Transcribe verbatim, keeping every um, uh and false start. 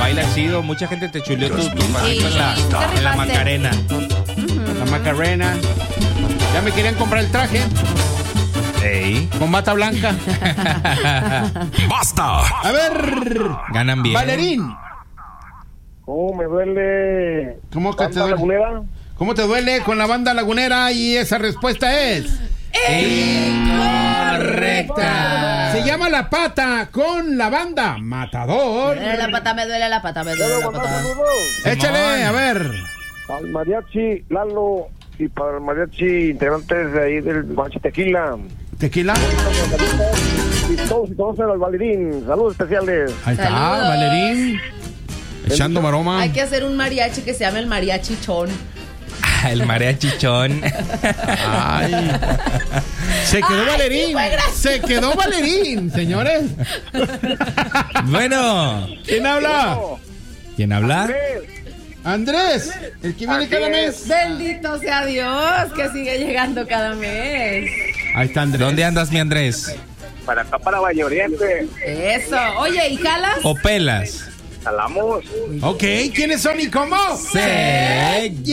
Baila chido, mucha gente te chuleó tu, tu pasito en la, te en la rifaste. Macarena. La Macarena. Ya me querían comprar el traje Ey. con bata blanca. ¡Basta! A ver, Ganan bien. Valerín. ¿Cómo me duele? ¿Cómo que te ¿Banda duele? lagunera? ¿Cómo te duele con la banda lagunera? Y esa respuesta es incorrecta. Se llama La Pata con la banda Matador. Me duele la pata, me duele la pata, me duele la pata. Échale, a ver. Al mariachi Lalo y para el mariachi integrantes de ahí del Manchi Tequila. Tequila. Y todos y todos al Valerín. Saludos especiales. Ahí está, Saludos. Valerín. Echando maroma. Hay que hacer un mariachi que se llame el mariachichón. Ah, el mariachichón. Ay. Se quedó Ay, Valerín. sí fue gracioso. Se quedó Valerín, señores. Bueno, ¿Quién habla? ¿quién habla? Andrés, el que viene Así cada es. mes. Bendito sea Dios, que sigue llegando cada mes. Ahí está Andrés. ¿Dónde andas, mi Andrés? Para acá, para Valle Oriente. Eso. Oye, ¿y jalas? ¿O pelas? Salamos. Ok, ¿quiénes son y cómo? Se